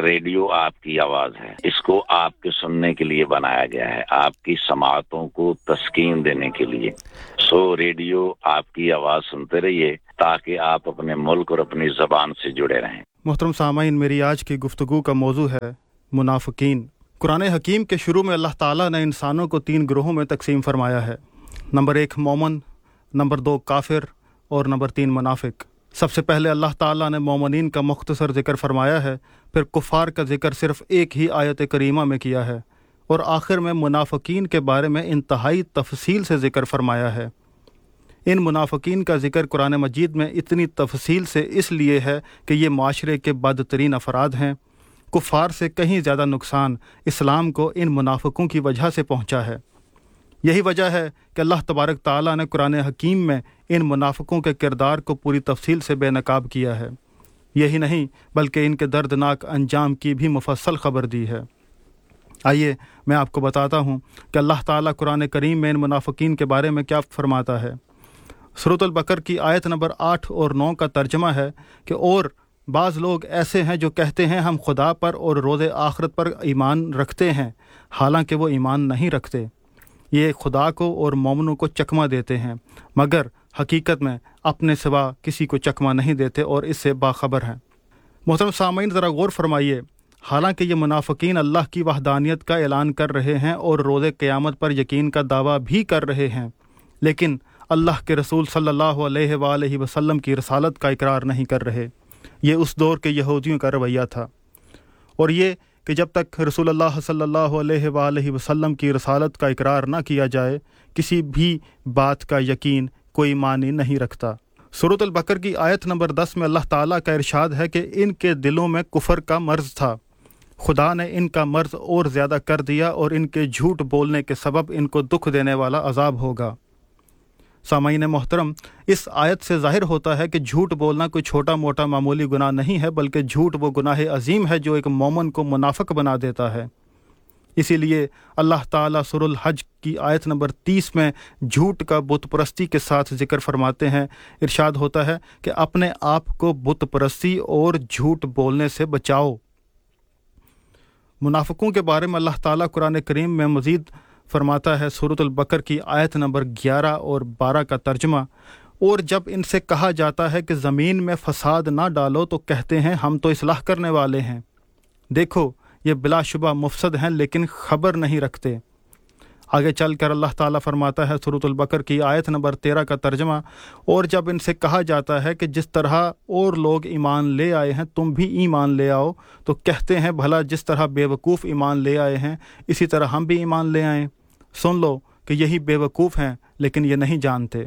Radio آپ کی آواز ہے، اس کو آپ کے سننے کے لیے بنایا گیا ہے، آپ کی سماعتوں کو تسکین دینے کے لیے۔ ریڈیو آپ کی آواز سنتے رہیے تاکہ آپ اپنے ملک اور اپنی زبان سے جڑے رہیں۔ محترم سامعین، میری آج کی گفتگو کا موضوع ہے منافقین۔ قرآن حکیم کے شروع میں اللہ تعالیٰ نے انسانوں کو 3 گروہوں میں تقسیم فرمایا ہے۔ نمبر 1 مومن، نمبر 2 کافر اور نمبر 3 منافق۔ سب سے پہلے اللہ تعالیٰ نے مومنین کا مختصر ذکر فرمایا ہے، پھر کفار کا ذکر صرف ایک ہی آیت کریمہ میں کیا ہے، اور آخر میں منافقین کے بارے میں انتہائی تفصیل سے ذکر فرمایا ہے۔ ان منافقین کا ذکر قرآن مجید میں اتنی تفصیل سے اس لیے ہے کہ یہ معاشرے کے بدترین افراد ہیں۔ کفار سے کہیں زیادہ نقصان اسلام کو ان منافقوں کی وجہ سے پہنچا ہے۔ یہی وجہ ہے کہ اللہ تبارک تعالیٰ نے قرآن حکیم میں ان منافقوں کے کردار کو پوری تفصیل سے بے نقاب کیا ہے۔ یہی نہیں بلکہ ان کے دردناک انجام کی بھی مفصل خبر دی ہے۔ آئیے میں آپ کو بتاتا ہوں کہ اللہ تعالیٰ قرآن کریم میں ان منافقین کے بارے میں کیا فرماتا ہے۔ سورۃ البقرہ کی آیت نمبر 8 اور 9 کا ترجمہ ہے کہ اور بعض لوگ ایسے ہیں جو کہتے ہیں ہم خدا پر اور روز آخرت پر ایمان رکھتے ہیں، حالانکہ وہ ایمان نہیں رکھتے۔ یہ خدا کو اور مومنوں کو چکمہ دیتے ہیں، مگر حقیقت میں اپنے سوا کسی کو چکمہ نہیں دیتے اور اس سے باخبر ہیں۔ محترم سامعین، ذرا غور فرمائیے، حالانکہ یہ منافقین اللہ کی وحدانیت کا اعلان کر رہے ہیں اور روز قیامت پر یقین کا دعویٰ بھی کر رہے ہیں، لیکن اللہ کے رسول صلی اللہ علیہ وآلہ وسلم کی رسالت کا اقرار نہیں کر رہے۔ یہ اس دور کے یہودیوں کا رویہ تھا، اور یہ کہ جب تک رسول اللہ صلی اللہ علیہ وآلہ وسلم کی رسالت کا اقرار نہ کیا جائے، کسی بھی بات کا یقین کوئی معنی نہیں رکھتا۔ سورۃ البقرہ کی آیت نمبر 10 میں اللہ تعالیٰ کا ارشاد ہے کہ ان کے دلوں میں کفر کا مرض تھا، خدا نے ان کا مرض اور زیادہ کر دیا اور ان کے جھوٹ بولنے کے سبب ان کو دکھ دینے والا عذاب ہوگا۔ سامعین محترم، اس آیت سے ظاہر ہوتا ہے کہ جھوٹ بولنا کوئی چھوٹا موٹا معمولی گناہ نہیں ہے، بلکہ جھوٹ وہ گناہ عظیم ہے جو ایک مومن کو منافق بنا دیتا ہے۔ اسی لیے اللہ تعالیٰ سورۃ الحج کی آیت نمبر 30 میں جھوٹ کا بت پرستی کے ساتھ ذکر فرماتے ہیں۔ ارشاد ہوتا ہے کہ اپنے آپ کو بت پرستی اور جھوٹ بولنے سے بچاؤ۔ منافقوں کے بارے میں اللہ تعالیٰ قرآن کریم میں مزید فرماتا ہے۔ سورۃ البقرہ کی آیت نمبر 11 اور 12 کا ترجمہ، اور جب ان سے کہا جاتا ہے کہ زمین میں فساد نہ ڈالو تو کہتے ہیں ہم تو اصلاح کرنے والے ہیں، دیکھو یہ بلا شبہ مفسد ہیں لیکن خبر نہیں رکھتے۔ آگے چل کر اللہ تعالیٰ فرماتا ہے سورۃ البقرہ کی آیت نمبر 13 کا ترجمہ، اور جب ان سے کہا جاتا ہے کہ جس طرح اور لوگ ایمان لے آئے ہیں تم بھی ایمان لے آؤ، تو کہتے ہیں بھلا جس طرح بے وقوف ایمان لے آئے ہیں اسی طرح ہم بھی ایمان لے آئیں۔ سن لو کہ یہی بے وقوف ہیں لیکن یہ نہیں جانتے۔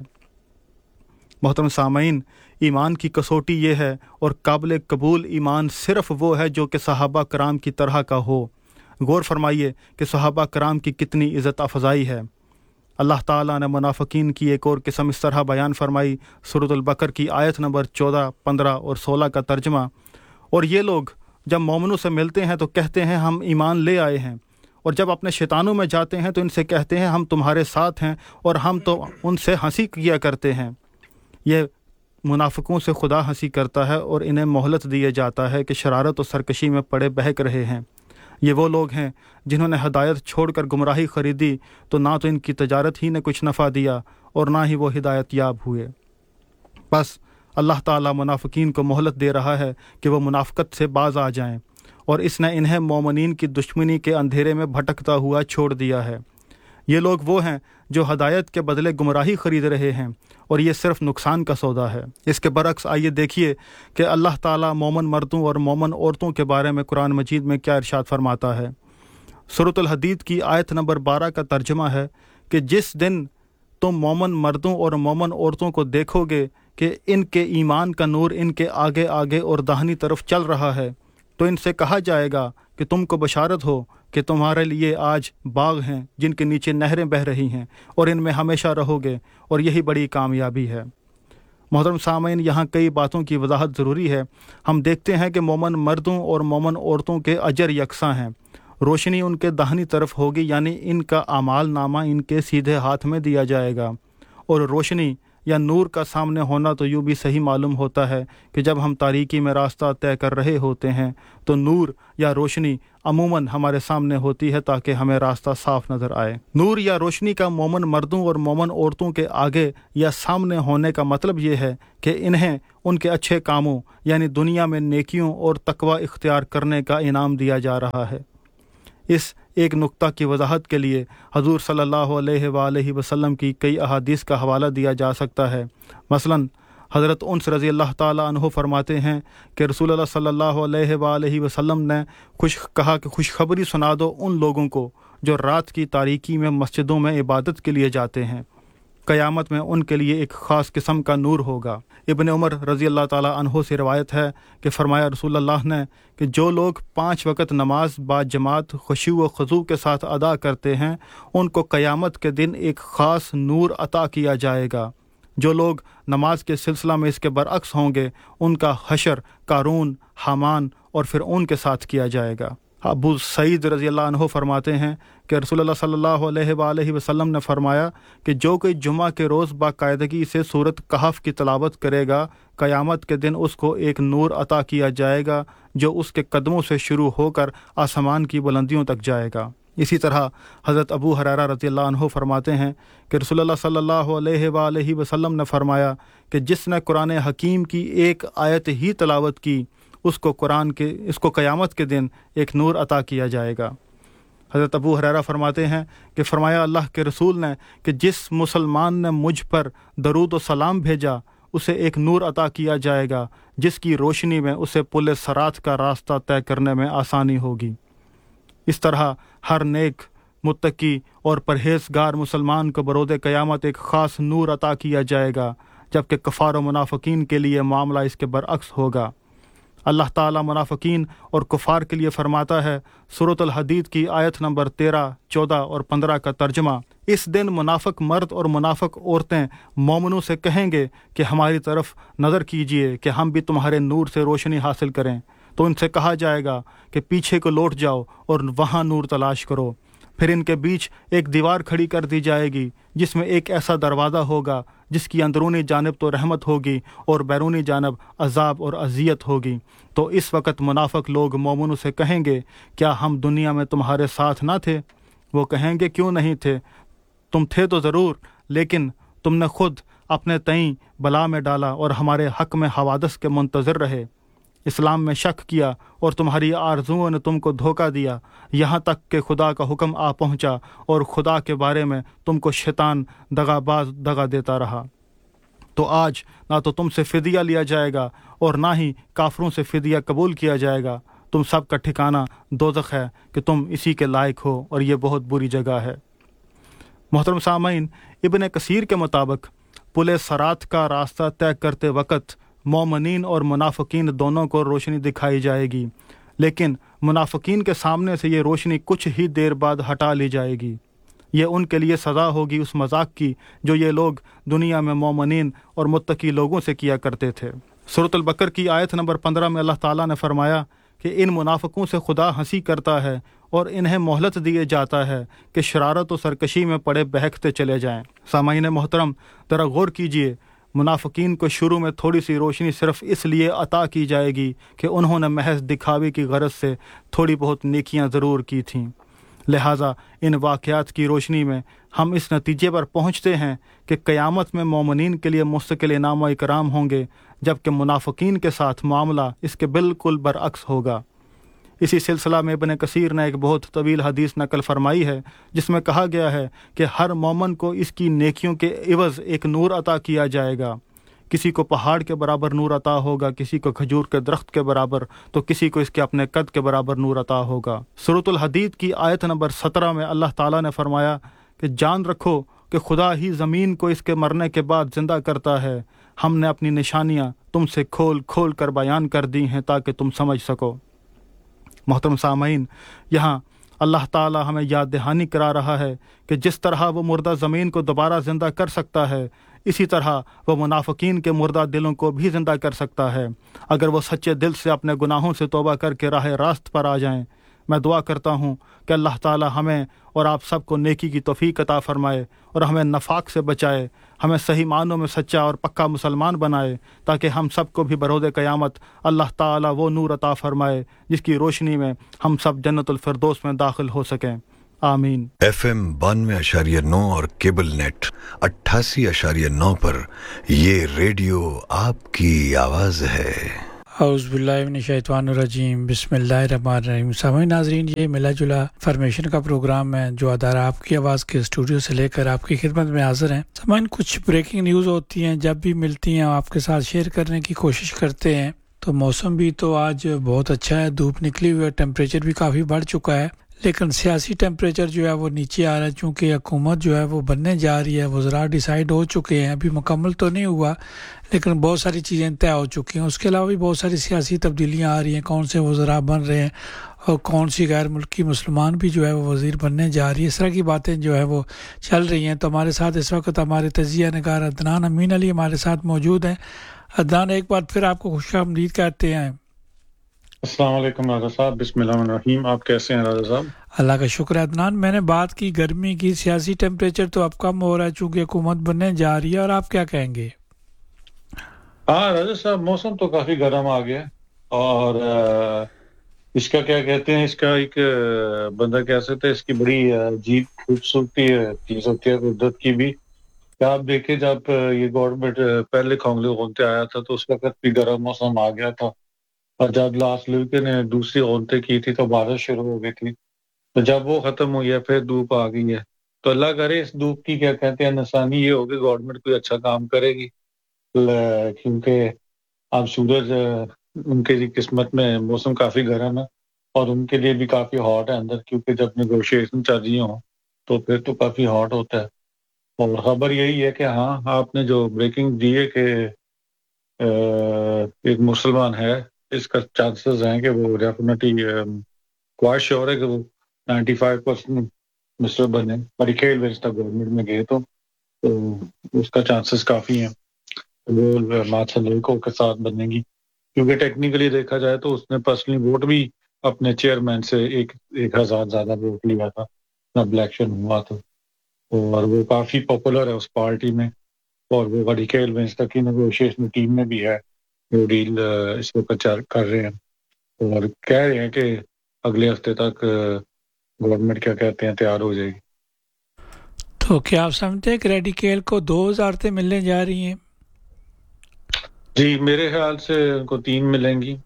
محترم سامعین، ایمان کی کسوٹی یہ ہے، اور قابل قبول ایمان صرف وہ ہے جو کہ صحابہ کرام کی طرح کا ہو۔ غور فرمائیے کہ صحابہ کرام کی کتنی عزت افزائی ہے۔ اللہ تعالیٰ نے منافقین کی ایک اور قسم اس طرح بیان فرمائی۔ سورۃ البقرہ کی آیت نمبر 14، 15 اور 16 کا ترجمہ، اور یہ لوگ جب مومنوں سے ملتے ہیں تو کہتے ہیں ہم ایمان لے آئے ہیں، اور جب اپنے شیطانوں میں جاتے ہیں تو ان سے کہتے ہیں ہم تمہارے ساتھ ہیں، اور ہم تو ان سے ہنسی کیا کرتے ہیں۔ یہ منافقوں سے خدا ہنسی کرتا ہے اور انہیں مہلت دیے جاتا ہے کہ شرارت و سرکشی میں پڑے بہک رہے ہیں۔ یہ وہ لوگ ہیں جنہوں نے ہدایت چھوڑ کر گمراہی خریدی، تو نہ تو ان کی تجارت ہی نے کچھ نفع دیا اور نہ ہی وہ ہدایت یاب ہوئے۔ بس اللہ تعالیٰ منافقین کو مہلت دے رہا ہے کہ وہ منافقت سے باز آ جائیں، اور اس نے انہیں مومنین کی دشمنی کے اندھیرے میں بھٹکتا ہوا چھوڑ دیا ہے۔ یہ لوگ وہ ہیں جو ہدایت کے بدلے گمراہی خرید رہے ہیں، اور یہ صرف نقصان کا سودا ہے۔ اس کے برعکس آئیے دیکھیے کہ اللہ تعالیٰ مومن مردوں اور مومن عورتوں کے بارے میں قرآن مجید میں کیا ارشاد فرماتا ہے۔ سورۃ الحدید کی آیت نمبر 12 کا ترجمہ ہے کہ جس دن تم مومن مردوں اور مومن عورتوں کو دیکھو گے کہ ان کے ایمان کا نور ان کے آگے آگے اور داہنی طرف چل رہا ہے، تو ان سے کہا جائے گا کہ تم کو بشارت ہو کہ تمہارے لیے آج باغ ہیں جن کے نیچے نہریں بہہ رہی ہیں، اور ان میں ہمیشہ رہو گے، اور یہی بڑی کامیابی ہے۔ محترم سامعین، یہاں کئی باتوں کی وضاحت ضروری ہے۔ ہم دیکھتے ہیں کہ مومن مردوں اور مومن عورتوں کے اجر یکساں ہیں۔ روشنی ان کے داہنی طرف ہوگی، یعنی ان کا اعمال نامہ ان کے سیدھے ہاتھ میں دیا جائے گا، اور روشنی یا نور کا سامنے ہونا تو یوں بھی صحیح معلوم ہوتا ہے کہ جب ہم تاریکی میں راستہ طے کر رہے ہوتے ہیں تو نور یا روشنی عموماً ہمارے سامنے ہوتی ہے تاکہ ہمیں راستہ صاف نظر آئے۔ نور یا روشنی کا مومن مردوں اور مومن عورتوں کے آگے یا سامنے ہونے کا مطلب یہ ہے کہ انہیں ان کے اچھے کاموں یعنی دنیا میں نیکیوں اور تقوی اختیار کرنے کا انعام دیا جا رہا ہے۔ اس ایک نقطہ کی وضاحت کے لیے حضور صلی اللہ علیہ وآلہ وسلم کی کئی احادیث کا حوالہ دیا جا سکتا ہے۔ مثلاً حضرت انس رضی اللہ تعالیٰ عنہ فرماتے ہیں کہ رسول اللہ صلی اللہ علیہ وآلہ وسلم نے کہا کہ خوشخبری سنا دو ان لوگوں کو جو رات کی تاریکی میں مسجدوں میں عبادت کے لیے جاتے ہیں، قیامت میں ان کے لیے ایک خاص قسم کا نور ہوگا۔ ابن عمر رضی اللہ تعالیٰ عنہ سے روایت ہے کہ فرمایا رسول اللہ نے کہ جو لوگ 5 وقت نماز با جماعت خشوع و خضوع کے ساتھ ادا کرتے ہیں ان کو قیامت کے دن ایک خاص نور عطا کیا جائے گا۔ جو لوگ نماز کے سلسلہ میں اس کے برعکس ہوں گے ان کا حشر قارون، حامان اور فرعون کے ساتھ کیا جائے گا۔ ابو سعید رضی اللہ عنہ فرماتے ہیں کہ رسول اللہ صلی اللہ علیہ وآلہ وسلم نے فرمایا کہ جو کوئی جمعہ کے روز باقاعدگی سے سورۃ کہف کی تلاوت کرے گا قیامت کے دن اس کو ایک نور عطا کیا جائے گا جو اس کے قدموں سے شروع ہو کر آسمان کی بلندیوں تک جائے گا۔ اسی طرح حضرت ابو ہریرہ رضی اللہ عنہ فرماتے ہیں کہ رسول اللہ صلی اللہ علیہ وآلہ وسلم نے فرمایا کہ جس نے قرآن حکیم کی ایک آیت ہی تلاوت کی اس کو قیامت کے دن ایک نور عطا کیا جائے گا۔ حضرت ابو ہریرہ فرماتے ہیں کہ فرمایا اللہ کے رسول نے کہ جس مسلمان نے مجھ پر درود و سلام بھیجا اسے ایک نور عطا کیا جائے گا جس کی روشنی میں اسے پل صراط کا راستہ طے کرنے میں آسانی ہوگی۔ اس طرح ہر نیک، متقی اور پرہیزگار مسلمان کو برود قیامت ایک خاص نور عطا کیا جائے گا، جبکہ کفار و منافقین کے لیے معاملہ اس کے برعکس ہوگا۔ اللہ تعالیٰ منافقین اور کفار کے لیے فرماتا ہے، سورۃ الحدید کی آیت نمبر 13، 14 اور 15 کا ترجمہ، اس دن منافق مرد اور منافق عورتیں مومنوں سے کہیں گے کہ ہماری طرف نظر کیجئے کہ ہم بھی تمہارے نور سے روشنی حاصل کریں، تو ان سے کہا جائے گا کہ پیچھے کو لوٹ جاؤ اور وہاں نور تلاش کرو۔ پھر ان کے بیچ ایک دیوار کھڑی کر دی جائے گی جس میں ایک ایسا دروازہ ہوگا جس کی اندرونی جانب تو رحمت ہوگی اور بیرونی جانب عذاب اور اذیت ہوگی۔ تو اس وقت منافق لوگ مومنوں سے کہیں گے کیا ہم دنیا میں تمہارے ساتھ نہ تھے؟ وہ کہیں گے کیوں نہیں تھے، تم تھے تو ضرور، لیکن تم نے خود اپنے تئیں بلا میں ڈالا اور ہمارے حق میں حوادث کے منتظر رہے، اسلام میں شک کیا اور تمہاری آرزوؤں نے تم کو دھوکہ دیا، یہاں تک کہ خدا کا حکم آ پہنچا اور خدا کے بارے میں تم کو شیطان دغاباز دغا دیتا رہا۔ تو آج نہ تو تم سے فدیہ لیا جائے گا اور نہ ہی کافروں سے فدیہ قبول کیا جائے گا، تم سب کا ٹھکانہ دوزخ ہے کہ تم اسی کے لائق ہو اور یہ بہت بری جگہ ہے۔ محترم سامعین، ابن کثیر کے مطابق پل صراط کا راستہ طے کرتے وقت مومنین اور منافقین دونوں کو روشنی دکھائی جائے گی، لیکن منافقین کے سامنے سے یہ روشنی کچھ ہی دیر بعد ہٹا لی جائے گی۔ یہ ان کے لیے سزا ہوگی اس مذاق کی جو یہ لوگ دنیا میں مومنین اور متقی لوگوں سے کیا کرتے تھے۔ سورۃ البقرہ کی آیت نمبر 15 میں اللہ تعالیٰ نے فرمایا کہ ان منافقوں سے خدا ہنسی کرتا ہے اور انہیں مہلت دیے جاتا ہے کہ شرارت و سرکشی میں پڑے بہکتے چلے جائیں۔ سامعین محترم، ذرا غور کیجئے، منافقین کو شروع میں تھوڑی سی روشنی صرف اس لیے عطا کی جائے گی کہ انہوں نے محض دکھاوے کی غرض سے تھوڑی بہت نیکیاں ضرور کی تھیں۔ لہٰذا ان واقعات کی روشنی میں ہم اس نتیجے پر پہنچتے ہیں کہ قیامت میں مومنین کے لیے مستقل انعام و اکرام ہوں گے، جبکہ منافقین کے ساتھ معاملہ اس کے بالکل برعکس ہوگا۔ اسی سلسلہ میں ابن کثیر نے ایک بہت طویل حدیث نقل فرمائی ہے جس میں کہا گیا ہے کہ ہر مومن کو اس کی نیکیوں کے عوض ایک نور عطا کیا جائے گا۔ کسی کو پہاڑ کے برابر نور عطا ہوگا، کسی کو کھجور کے درخت کے برابر، تو کسی کو اس کے اپنے قد کے برابر نور عطا ہوگا۔ سورۃ الحدید کی آیت نمبر 17 میں اللہ تعالیٰ نے فرمایا کہ جان رکھو کہ خدا ہی زمین کو اس کے مرنے کے بعد زندہ کرتا ہے، ہم نے اپنی نشانیاں تم سے کھول کھول کر بیان کر دی ہیں تاکہ تم سمجھ سکو۔ محترم سامعین، یہاں اللہ تعالیٰ ہمیں یاد دہانی کرا رہا ہے کہ جس طرح وہ مردہ زمین کو دوبارہ زندہ کر سکتا ہے، اسی طرح وہ منافقین کے مردہ دلوں کو بھی زندہ کر سکتا ہے اگر وہ سچے دل سے اپنے گناہوں سے توبہ کر کے راہ راست پر آ جائیں۔ میں دعا کرتا ہوں کہ اللہ تعالی ہمیں اور آپ سب کو نیکی کی توفیق عطا فرمائے اور ہمیں نفاق سے بچائے، ہمیں صحیح معنوں میں سچا اور پکا مسلمان بنائے، تاکہ ہم سب کو بھی بروز قیامت اللہ تعالی وہ نور عطا فرمائے جس کی روشنی میں ہم سب جنت الفردوس میں داخل ہو سکیں، آمین۔ FM 92.9 اور کیبل نیٹ 88.9 پر یہ ریڈیو آپ کی آواز ہے۔ اعوذ باللہ من الشیطان الرجیم، بسم اللہ الرحمن الرحیم۔ سامعین ناظرین، یہ ملا جلا فارمیشن کا پروگرام ہے جو ادارہ آپ کی آواز کے اسٹوڈیو سے لے کر آپ کی خدمت میں حاضر ہیں۔ سامعین، کچھ بریکنگ نیوز ہوتی ہیں، جب بھی ملتی ہیں آپ کے ساتھ شیئر کرنے کی کوشش کرتے ہیں۔ تو موسم بھی تو آج بہت اچھا ہے، دھوپ نکلی ہوئی ہے، ٹیمپریچر بھی کافی بڑھ چکا ہے، لیکن سیاسی ٹیمپریچر جو ہے وہ نیچے آ رہا ہے، چونکہ حکومت جو ہے وہ بننے جا رہی ہے، وزراء ڈیسائیڈ ہو چکے ہیں، ابھی مکمل تو نہیں ہوا لیکن بہت ساری چیزیں طے ہو چکی ہیں۔ اس کے علاوہ بھی بہت ساری سیاسی تبدیلیاں آ رہی ہیں، کون سے وزراء بن رہے ہیں اور کون سی غیر ملکی مسلمان بھی جو ہے وہ وزیر بننے جا رہی ہے، اس طرح کی باتیں جو ہے وہ چل رہی ہیں۔ تو ہمارے ساتھ اس وقت ہمارے تجزیہ نگار عدنان امین علی ہمارے ساتھ موجود ہیں۔ عدنان، ایک بار پھر آپ کو خوش آمدید کہتے ہیں۔ السلام علیکم راجہ صاحب، بسم اللہ الرحمن الرحیم۔ آپ کیسے ہیں راجہ صاحب؟ اللہ کا شکر ہے عدنان۔ میں نے بات کی گرمی کی، سیاسی ٹیمپریچر تو اب کم ہو رہا ہے چونکہ حکومت بننے جا رہی ہے، اور آپ کیا کہیں گے؟ ہاں راجہ صاحب، موسم تو کافی گرم آ گیا، اور اس کا کیا کہتے ہیں، اس کا ایک بندہ کہہ سکتے ہیں، اس کی بڑی عجیب خوبصورتی چیز ہوتی ہے قدرت کی بھی، کہ آپ دیکھیں جب یہ گورنمنٹ پہلے کھونگلے غنتے آیا تھا تو اس وقت بھی گرم موسم آ گیا تھا، اور جب لاسٹ لیوکے نے دوسری غنتے کی تھی تو بارش شروع ہو گئی تھی، تو جب وہ ختم ہوئی ہے پھر دھوپ آ گئی ہے۔ تو اللہ کرے اس دھوپ کی کیا کہتے ہیں نشانی یہ ہوگی گورنمنٹ کوئی اچھا کام کرے گی، کیونکہ اب سورج ان کی قسمت میں موسم کافی گرم ہے اور ان کے لیے بھی کافی ہاٹ ہے اندر، کیونکہ جب نیگوشیشن چل رہی ہوں تو پھر تو کافی ہاٹ ہوتا ہے۔ اور خبر یہی ہے کہ ہاں، آپ نے جو بریکنگ دی ہے کہ ایک مسلمان ہے، اس کا چانسز ہیں کہ وہ ڈیفینیٹلی کوائٹ شیور ہے کہ وہ 95% مسٹر بنے، بڑی کھیل میں تک گورنمنٹ میں گئے تو اس کا چانسز کافی ہیں وہ ماتھا لیکو کے ساتھ بننے گی، کیونکہ ٹیکنیکلی دیکھا جائے تو اس نے پرسنلی ووٹ بھی اپنے چیئرمین سے 1000 زیادہ ووٹ لیا تھا جب الیکشن ہوا تو، اور وہ کافی پاپولر ہے اس پارٹی میں، اور وہ بڑی کھیل میں تک کی نیگوشیشن ٹیم میں بھی ہے، وہ ڈیل اس وقت کر رہے ہیں اور کہہ رہے ہیں کہ اگلے ہفتے تک گورنمنٹ کیا کہتے ہیں تیار ہو جائے گی۔ تو کیا آپ سمجھتے ہیں کہ ریڈیکیل کو 2 وزارتیں ملنے جا رہی ہیں؟ جی، میرے خیال سے ان کو 3 ملیں گی،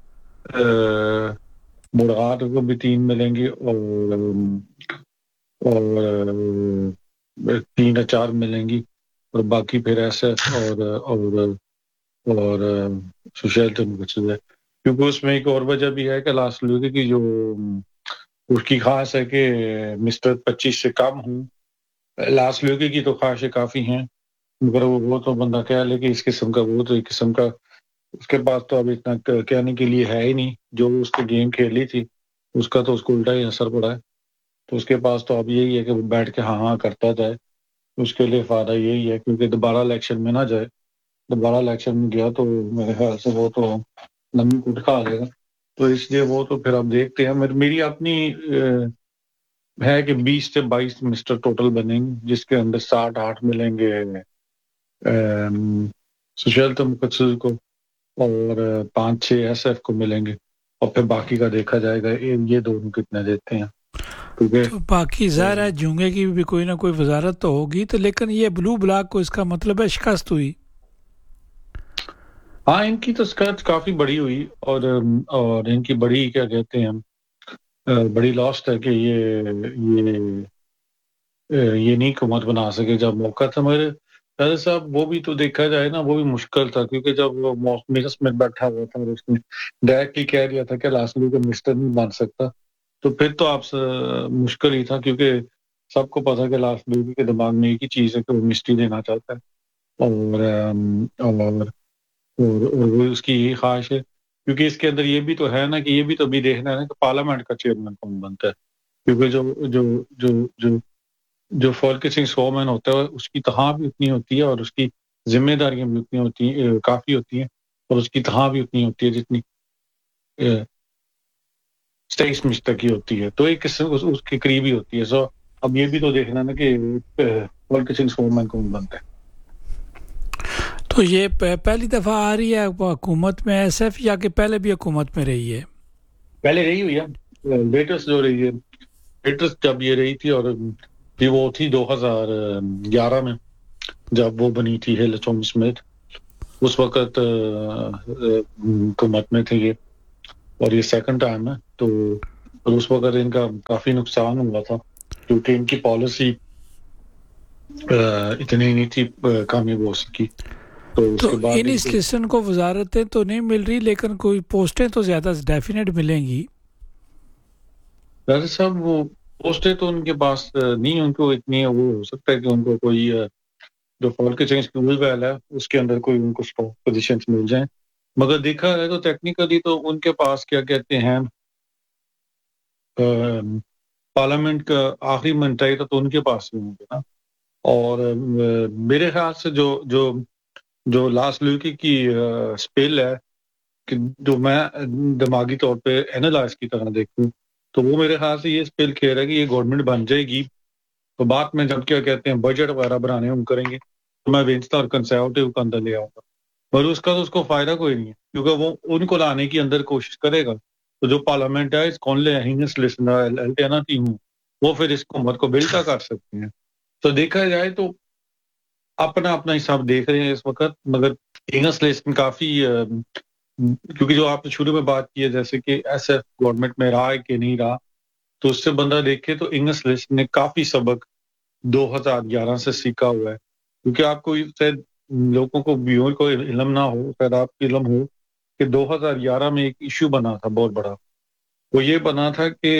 مرغات کو بھی 3 ملیں گی، اور 3 یا 4 ملیں گی، اور باقی پھر ایسے اور سوشل ڈیموکریسی ہے، کیونکہ اس میں ایک اور وجہ بھی ہے کہ لاسٹ لوگوں کی جو اس کی خواہش ہے کہ مسٹر 25 سے کم ہوں، لاسٹ لوگوں کی تو خواہشیں کافی ہیں، مگر وہ تو بندہ کہہ لے کہ اس قسم کا وہ تو ایک قسم کا اس کے پاس تو اب اتنا کہنے کے لیے ہے ہی نہیں، جو اس کی گیم کھیلی تھی اس کا تو اس کو الٹا ہی اثر پڑا ہے، تو اس کے پاس تو اب یہی ہے کہ وہ بیٹھ کے ہاں کرتا جائے، اس کے لیے فائدہ یہی ہے، کیونکہ دوبارہ الیکشن میں نہ جائے، دوبارہ الیکشن میں گیا تو میرے خیال سے وہ تو لمبی کٹ کھا لے گا، تو اس لیے وہ تو پھر اب دیکھتے ہیں۔ میری اپنی ہے کہ 20 سے 22 مسٹر ٹوٹل بنیں گے، جس کے اندر 68 ملیں گے سوشل ڈیموکریسی کو، اور 5-6 ایس ایف کو ملیں گے، اور پھر باقی کا دیکھا جائے گا یہ دونوں کتنے دیتے ہیں، کیونکہ تو باقی ظاہر ہے جونگے کی بھی کوئی نہ کوئی وزارت تو ہوگی، تو لیکن یہ بلو بلاک کو اس کا مطلب ہے شکست ہوئی۔ ہاں، ان کی تو اسکرچ کافی بڑی ہوئی، اور ان کی بڑی کیا کہتے ہیں بڑی لاسٹ ہے کہ یہ نہیں حکومت بنا سکے جب موقع تھا۔ میرے فیض صاحب وہ بھی تو دیکھا جائے نا، وہ بھی مشکل تھا، کیونکہ جب وہ میرس میں بیٹھا ہوا تھا اور اس نے ڈائریکٹلی کہہ دیا تھا کہ لاسلی کا مسٹر نہیں بن سکتا، تو پھر تو آپ سے مشکل ہی تھا، کیونکہ سب کو پتا کہ لاسلی کے دماغ میں ایک ہی چیز ہے کہ وہ مسٹری دینا چاہتا ہے، اور وہ اس کی یہی خواہش ہے، کیونکہ اس کے اندر یہ بھی تو ہے نا کہ یہ بھی تو بھی دیکھنا ہے نا کہ پارلیمنٹ کا چیئرمین کون بنتا ہے، کیونکہ جو فورکسنگ سومین ہوتا ہے اس کی تنخواہ بھی اتنی ہوتی ہے، اور اس کی ذمہ داریاں بھی اتنی ہوتی ہیں، کافی ہوتی ہیں، اور اس کی تنخواہ بھی اتنی ہوتی ہے جتنی 27 تک کی ہوتی ہے, تو ایک قسم اس کے قریب ہی ہوتی ہے. سو اب یہ بھی تو دیکھنا نا کہ پولیٹیشین فورمین کون بنتا ہے. تو یہ پہلی دفعہ آ رہی ہے حکومت میں ایس ایف, یا کہ پہلے بھی حکومت میں رہی ہے؟ پہلے رہی ہوئی ہے, لیٹسٹ جو رہی ہے, لیٹسٹ جب یہ رہی تھی, اور بھی وہ تھی 2011 میں جب وہ بنی تھی ہیل ٹام اسمتھ, اس وقت حکومت میں تھے یہ, اور یہ سیکنڈ ٹائم ہے. تو اس وقت ان کا کافی نقصان ہوا تھا کیونکہ ان کی پالیسی اتنی نہیں تھی کامیاب ہو سکی. تو انسٹیٹیوشن کو وزارتیں تو نہیں مل رہی, لیکن کوئی پوسٹیں تو زیادہ ڈیفینیٹ ملیں گی. ڈاکٹر صاحب وہ پوسٹیں تو ان کے پاس نہیں, ان کو اتنی وہ ہو سکتا ہے کہ ان کو کوئی جو فالک چینج کی ویل ہے اس کے اندر کوئی ان کو پوزیشنز مل جائیں. مگر دیکھا جائے تو ٹیکنیکلی تو ان کے پاس کیا کہتے ہیں پارلیمنٹ کا آخری منتری تو ان کے پاس ہی ہوں گے نا. اور میرے خیال سے جو لاسٹ لوکی کی اسپیل ہے کہ جو میں دماغی طور پہ اینالائز کی طرح دیکھوں, تو وہ میرے خیال سے یہ اسپیل کہہ رہا ہے کہ یہ گورنمنٹ بن جائے گی, تو بعد میں جب کیا کہتے ہیں بجٹ وغیرہ بنانے ہم کریں گے تو میں وینسٹا اور کنسرویٹو کا اندر لے آؤں گا, اور اس کا تو اس کو فائدہ کوئی نہیں ہے کیونکہ وہ ان کو لانے کی اندر کوشش کرے گا. تو جو پارلیمنٹ ہے اس کون لے ٹیم وہ پھر اس حکومت کو بلٹا کر سکتے ہیں. تو دیکھا جائے تو اپنا اپنا حساب دیکھ رہے ہیں اس وقت, مگر انگسلیشن کافی کیونکہ جو آپ نے شروع میں بات کی ہے جیسے کہ ایس ایف گورنمنٹ میں رہا ہے کہ نہیں رہا, تو اس سے بندہ دیکھے تو انگسلیشن نے کافی سبق 2011 سے سیکھا ہوا ہے. کیونکہ آپ کو شاید لوگوں کو بیور کو علم نہ ہو, شاید آپ کو علم ہو کہ 2011 میں ایک ایشو بنا تھا بہت بڑا. وہ یہ بنا تھا کہ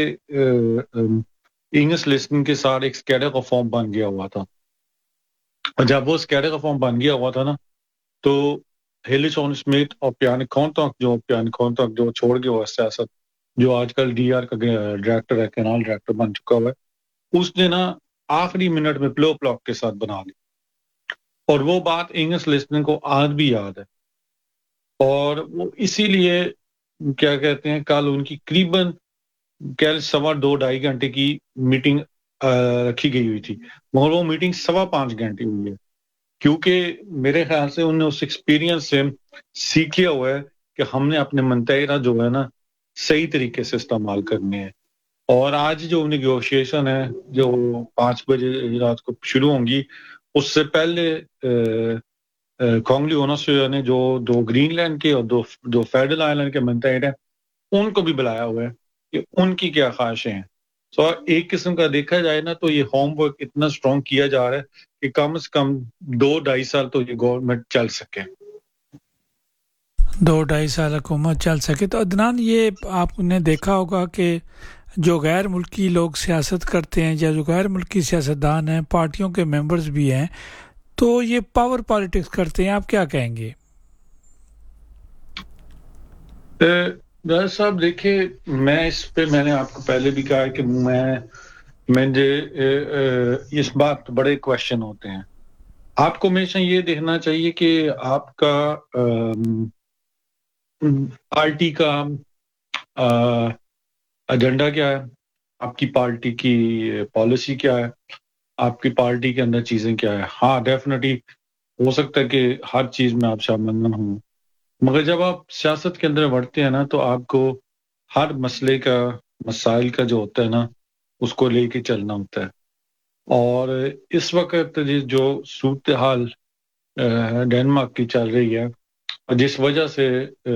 انگلش لسٹن کے ساتھ ایک اسکیڈر کا فارم بن گیا ہوا تھا, اور جب وہ اسکیڈر کا فارم بن گیا ہوا تھا نا, تو ہیلی ٹام اسمتھ اور پیانی کونتاک جو چھوڑ گیا ہوا سیاست, جو آج کل ڈی آر کا ڈائریکٹر ہے, کینال ڈائریکٹر بن چکا ہوا ہے, اس نے نا آخری منٹ میں پلو پلاک کے ساتھ بنا لی. اور وہ بات انگلش لسٹن کو آج بھی یاد ہے, اور وہ اسی لیے کیا کہتے ہیں کل ان کی قریباً 2.5 گھنٹے کی میٹنگ رکھی گئی ہوئی تھی, مگر وہ میٹنگ 5.25 گھنٹے ہوئی ہے, کیونکہ میرے خیال سے انہوں نے اس ایکسپیرینس سے سیکھا ہوا ہے کہ ہم نے اپنے منتریہ جو ہے نا صحیح طریقے سے استعمال کرنے ہیں. اور آج جو نیگوشیشن ہے جو 5 بجے رات کو شروع ہوں گی, اس سے پہلے کانگلی اوناسویا نے جو 2 گرین لینڈ کے اور دو فیڈرل آئلینڈ کے منتری ہیں ان کو بھی بلایا ہوا ہے کہ ان کی کیا خواہشیں ہیں. سو ایک قسم کا دیکھا جائے نا تو یہ ہوم ورک اتنا اسٹرانگ کیا جا رہا ہے کہ کم از کم 2-2.5 سال تو یہ گورنمنٹ چل سکے, 2-2.5 سال حکومت چل سکے. تو عدنان یہ آپ نے دیکھا ہوگا کہ جو غیر ملکی لوگ سیاست کرتے ہیں یا جو غیر ملکی سیاستدان ہیں, پارٹیوں کے ممبرز بھی ہیں, تو یہ پاور پالیٹکس کرتے ہیں, آپ کیا کہیں گے؟ ڈاکٹر صاحب دیکھیں, میں اس پہ میں نے آپ کو پہلے بھی کہا کہ میں اس بات بڑے کویشچن ہوتے ہیں. آپ کو ہمیشہ یہ دیکھنا چاہیے کہ آپ کا پارٹی کا ایجنڈا کیا ہے, آپ کی پارٹی کی پالیسی کیا ہے, آپ کی پارٹی کے اندر چیزیں کیا ہے. ہاں ڈیفینیٹلی ہو سکتا ہے کہ ہر چیز میں آپ شامل نہ ہوں, مگر جب آپ سیاست کے اندر بڑھتے ہیں نا تو آپ کو ہر مسئلے کا مسائل کا جو ہوتا ہے نا اس کو لے کے چلنا ہوتا ہے. اور اس وقت جو صورتحال ڈنمارک کی چل رہی ہے, جس وجہ سے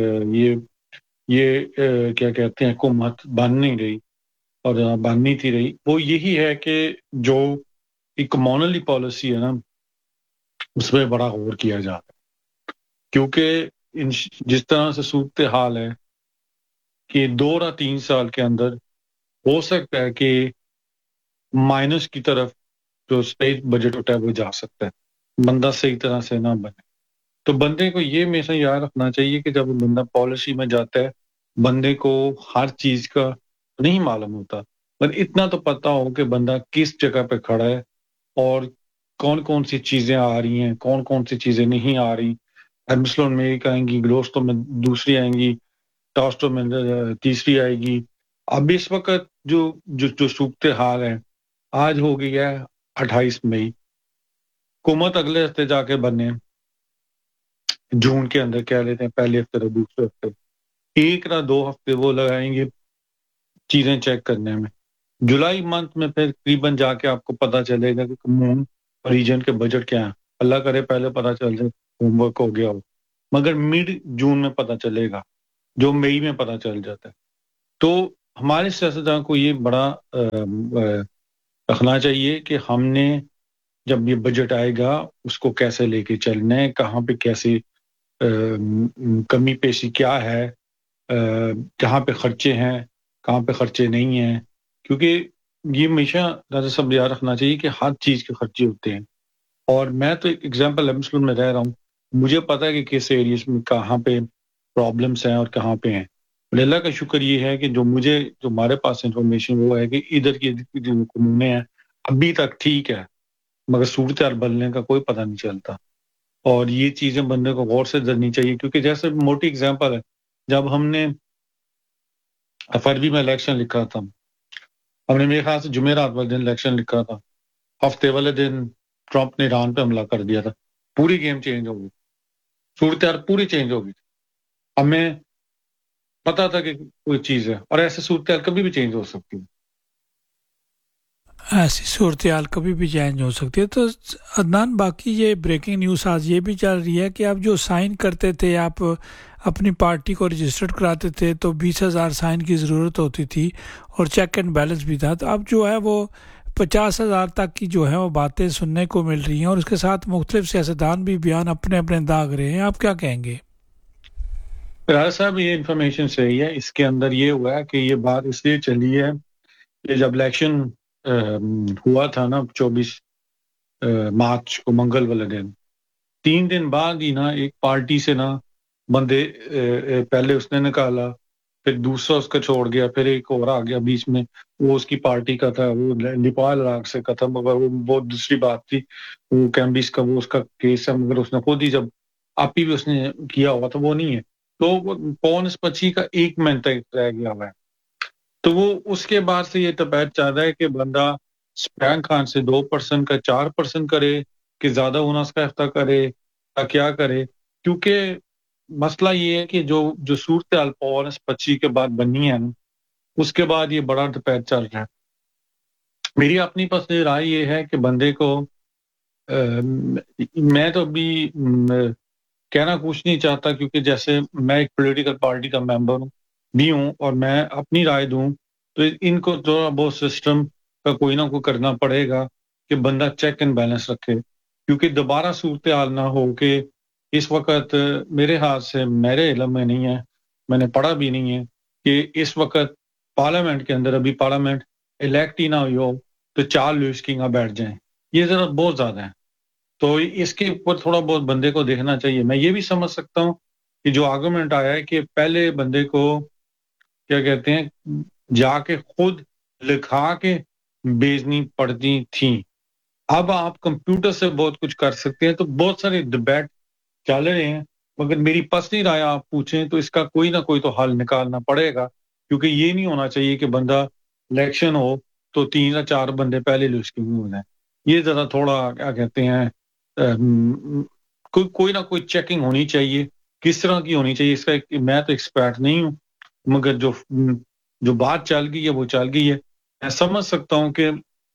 یہ کیا کہتے ہیں حکومت بن نہیں رہی اور بننی تھی رہی, وہ یہی ہے کہ جو ایک مونلی پالیسی ہے نا اس میں بڑا غور کیا جاتا ہے. کیونکہ جس طرح سے صورتحال ہے کہ 2 یا 3 سال کے اندر ہو سکتا ہے کہ مائنس کی طرف جو اسٹیٹ بجٹ ہوتا ہے وہ جا سکتا ہے, بندہ صحیح طرح سے نہ بنے. تو بندے کو یہ ہمیشہ یاد رکھنا چاہیے کہ جب بندہ پالیسی میں جاتا ہے بندے کو ہر چیز کا نہیں معلوم ہوتا, پر اتنا تو پتا ہو کہ بندہ کس جگہ پہ کھڑا ہے اور کون کون سی چیزیں آ رہی ہیں, کون کون سی چیزیں نہیں آ رہی. ایمسلون میں ایک آئیں گی, گلوسٹوں میں دوسری آئیں گی, ٹاسٹوں میں تیسری آئے گی, اب اس وقت جو صورتحال ہے آج ہو گئی ہے 28 مئی، حکومت اگلے ہفتے جا کے بنے، جون کے اندر کہہ لیتے ہیں پہلے ہفتے اور دوسرے ہفتے، 1 یا 2 ہفتے وہ لگائیں گے چیزیں چیک کرنے میں. جولائی منتھ میں پھر تقریباً جا کے آپ کو پتا چلے گا کہ کمون ریجن کے بجٹ کیا ہیں. اللہ کرے پہلے پتا چل جائے، ہوم ورک ہو گیا ہو، مگر مڈ جون میں پتا چلے گا، جو مئی میں پتا چل جاتا ہے. تو ہمارے سیاستدان کو یہ بڑا رکھنا چاہیے کہ ہم نے جب یہ بجٹ آئے گا اس کو کیسے لے کے چلنا ہے، کہاں پہ کیسے کمی پیشی کیا ہے، کہاں پہ خرچے ہیں، کہاں پہ خرچے نہیں ہیں. کیونکہ یہ ہمیشہ راجہ صاحب یاد رکھنا چاہیے کہ ہر چیز کے خرچے ہوتے ہیں. اور میں تو ایک ایگزامپل ایمسلون میں رہ رہا ہوں، مجھے پتا ہے کہ کس ایریاز میں کہاں پہ پرابلمس ہیں اور کہاں پہ ہیں. اللہ کا شکر یہ ہے کہ جو ہمارے پاس انفارمیشن وہ ہے کہ ادھر کی جو قانون ہیں ابھی تک ٹھیک ہے، مگر صورتحال بدلنے کا کوئی پتہ نہیں چلتا. اور یہ چیزیں بندے کو غور سے کرنی چاہیے، کیونکہ جیسے موٹی ایگزامپل ہے، جب ہم نے فروری میں الیکشن لکھا تھا، ہم نے میرے خیال سے جمعرات والے دن الیکشن لکھا تھا، ہفتے والے دن ٹرمپ نے ایران پہ حملہ کر دیا تھا، پوری گیم چینج ہو گئی، صورتحال پوری چینج ہو گئی. ہمیں پتا تھا کہ کوئی چیز ہے، اور ایسے صورتحال کبھی بھی چینج ہو سکتی ہے. ایسی صورتحال کبھی بھی چینج ہو سکتی ہے. تو عدنان، باقی یہ بریکنگ نیوز آج یہ بھی چل رہی ہے کہ آپ جو سائن کرتے تھے، آپ اپنی پارٹی کو رجسٹرڈ کراتے تھے تو 20,000 سائن کی ضرورت ہوتی تھی اور چیک اینڈ بیلنس بھی تھا. تو اب جو ہے وہ 50,000 تک کی جو ہے وہ باتیں سننے کو مل رہی ہیں، اور اس کے ساتھ مختلف سیاستدان بھی بیان اپنے اپنے داغ رہے ہیں. آپ کیا کہیں گے؟ راجہ صاحب یہ انفارمیشن صحیح ہے. اس کے اندر یہ ہوا ہے کہ یہ بات اس لیے چلی ہے کہ جب الیکشن ہوا تھا نا 24 مارچ کو منگل والے دن، 3 دن بعد ہی نا ایک پارٹی سے نا بندے پہلے اس نے نکالا، پھر دوسرا اس کا چھوڑ گیا، پھر ایک اور آ گیا بیچ میں، وہ اس کی پارٹی کا تھا، وہ نیپال عراق سے کا تھا، مگر وہ بہت دوسری بات تھی، وہ کیمبرج کا وہ اس کا کیس ہے، مگر اس نے خود ہی جب آپ ہی بھی اس نے کیا ہوا تھا وہ نہیں ہے. تو پون اسپچی کا 1 منٹ تک رہ گیا ہوا ہے. تو وہ اس کے بعد سے یہ تپیت چاہ رہا ہے کہ بندہ سپرینگ خان سے 2% کا 4% کرے کہ زیادہ ہونا اس کا افتہ کرے یا کیا کرے. کیونکہ مسئلہ یہ ہے کہ جو صورتحال پون اسپچی کے بعد بنی ہے نا، اس کے بعد یہ بڑا تپیت چل رہا ہے. میری اپنی پسند رائے یہ ہے کہ بندے کو میں تو ابھی کہنا کچھ نہیں چاہتا، کیونکہ جیسے میں ایک پولیٹیکل پارٹی کا ممبر بھی ہوں اور میں اپنی رائے دوں تو ان کو تھوڑا بہت سسٹم کا کوئی نہ کوئی کرنا پڑے گا کہ بندہ چیک اینڈ بیلنس رکھے. کیونکہ دوبارہ صورتحال نہ ہو کہ اس وقت میرے ہاتھ سے میرے علم میں نہیں ہے، میں نے پڑھا بھی نہیں ہے کہ اس وقت پارلیمنٹ کے اندر ابھی پارلیمنٹ الیکٹ ہی نہ ہوئی ہو تو 4 لوگ کنگاں بیٹھ جائیں. یہ ذرا بہت زیادہ ہے. تو اس کے اوپر تھوڑا بہت بندے کو دیکھنا چاہیے. میں یہ بھی سمجھ سکتا ہوں کہ جو آرگومنٹ آیا ہے کہ پہلے بندے کو کیا کہتے ہیں جا کے خود لکھا کے بھیجنی پڑتی تھیں. اب آپ کمپیوٹر سے بہت کچھ کر سکتے ہیں. تو بہت سارے ڈبیٹ چل رہے ہیں، مگر میری پرسنل رائے آپ پوچھیں تو اس کا کوئی نہ کوئی تو حل نکالنا پڑے گا. کیونکہ یہ نہیں ہونا چاہیے کہ بندہ الیکشن ہو تو 3 یا 4 بندے پہلے لسٹنگ میں ہو جائیں. یہ ذرا تھوڑا کیا کہتے ہیں کوئی نہ کوئی چیکنگ ہونی چاہیے. کس طرح کی ہونی چاہیے اس کا میں تو ایکسپرٹ نہیں ہوں، مگر جو بات چل گئی ہے وہ چل گئی ہے. میں سمجھ سکتا ہوں کہ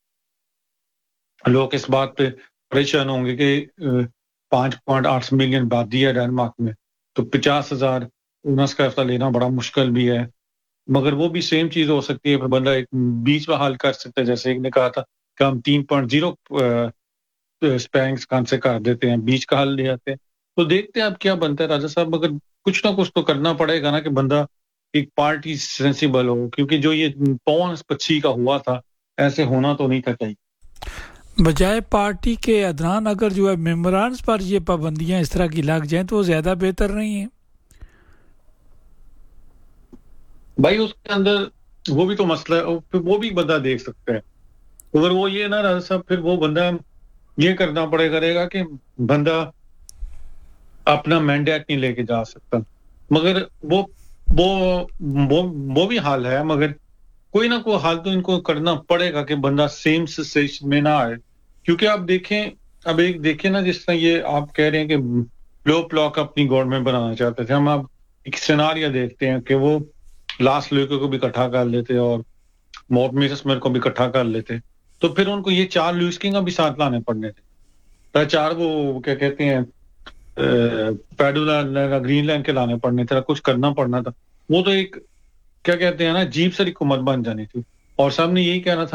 لوگ اس بات پہ پریشان ہوں گے کہ 5.8 ملین آبادی ہے ڈنمارک میں، تو 50,000 انس کا افتہ لینا بڑا مشکل بھی ہے. مگر وہ بھی سیم چیز ہو سکتی ہے، پھر بندہ ایک بیچ میں حل کر سکتا ہے. جیسے ایک نے کہا تھا کہ ہم 3.0 اسپینگس کان سے کر دیتے ہیں، بیچ کا حل لے آتے ہیں. تو دیکھتے ہیں اب کیا بنتا ہے راجہ صاحب. مگر کچھ نہ کچھ تو کرنا پڑے گا نا کہ بندہ ایک پارٹی سینسیبل ہو، کیونکہ جو یہ پون 25 کا ہوا تھا ایسے ہونا تو نہیں تھا چاہیے. بجائے پارٹی کے عدنان اگر جو ہے ممبرانز پر یہ پابندیاں اس طرح کی لگ جائیں تو وہ زیادہ بہتر نہیں ہیں. بھائی اس کے اندر وہ بھی تو مسئلہ ہے، وہ بھی بندہ دیکھ سکتا ہے. اگر وہ یہ نا راجہ صاحب پھر وہ بندہ یہ کرنا کرے گا کہ بندہ اپنا مینڈیٹ نہیں لے کے جا سکتا. مگر وہ بھی حال ہے. مگر کوئی نہ کوئی حال تو ان کو کرنا پڑے گا کہ بندہ سیم سچویشن میں نہ آئے. کیونکہ آپ دیکھیں اب ایک دیکھیں نا جس طرح یہ آپ کہہ رہے ہیں کہ بلو بلاک اپنی گورنمنٹ بنانا چاہتے تھے, ہم اب ایک سیناریو دیکھتے ہیں کہ وہ لاسٹ لوگوں کو بھی اکٹھا کر لیتے اور مورٹن اسمر کو بھی اکٹھا کر لیتے, تو پھر ان کو یہ 4 لوئس کنگ بھی ساتھ لانے پڑنے تھے, 4 وہ کیا کہتے ہیں پیڈولا گرین لینڈ کے لانے پڑنے تھے, کچھ کرنا پڑنا تھا. وہ تو ایک کیا کہتے ہیں نا عجیب ساری حکومت بن جانی تھی, اور سب نے یہی کہنا تھا